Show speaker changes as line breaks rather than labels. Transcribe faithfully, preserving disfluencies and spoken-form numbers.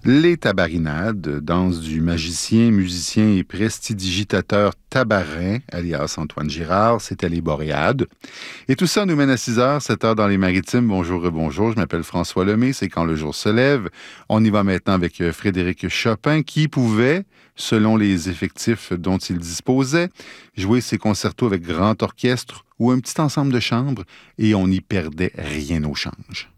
Les tabarinades, danse du magicien, musicien et prestidigitateur tabarin, alias Antoine Girard, c'était les Boréades. Et tout ça nous mène à six heures, sept heures dans les Maritimes. Bonjour, bonjour, je m'appelle François Lemay, c'est Quand le jour se lève. On y va maintenant avec Frédéric Chopin, qui pouvait, selon les effectifs dont il disposait, jouer ses concertos avec grand orchestre ou un petit ensemble de chambre, et on n'y perdait rien au change.